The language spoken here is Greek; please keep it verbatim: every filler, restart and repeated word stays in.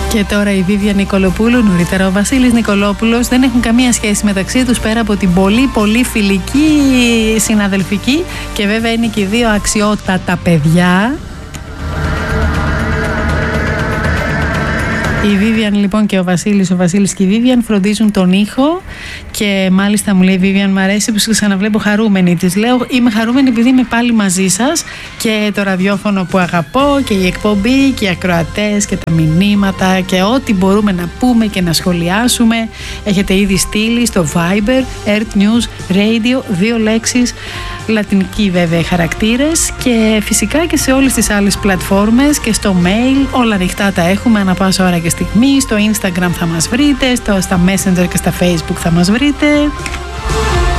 Και τώρα η Βίβιαν Νικολοπούλου, νωρίτερα ο Βασίλης Νικολόπουλος, δεν έχουν καμία σχέση μεταξύ τους πέρα από την πολύ πολύ φιλική συναδελφική, και βέβαια είναι και οι δύο αξιότατα παιδιά. Η Βίβιαν λοιπόν και ο Βασίλης, ο Βασίλης και η Βίβιαν φροντίζουν τον ήχο, και μάλιστα μου λέει η Βίβιαν, μου αρέσει που σας ξαναβλέπω χαρούμενη. Της λέω, είμαι χαρούμενη επειδή είμαι πάλι μαζί σας, και το ραδιόφωνο που αγαπώ και η εκπομπή και οι ακροατές και τα μηνύματα και ό,τι μπορούμε να πούμε και να σχολιάσουμε έχετε ήδη στείλει στο Viber, Earth News Radio, δύο λέξεις, λατινικοί βέβαια χαρακτήρες, και φυσικά και σε όλες τις άλλες πλατφόρμες και στο mail, όλα ανοιχτά τα έχουμε ανά πάσα ώρα και στιγμή. Στο Instagram θα μας βρείτε, στο, στα Messenger και στα Facebook θα μας βρείτε.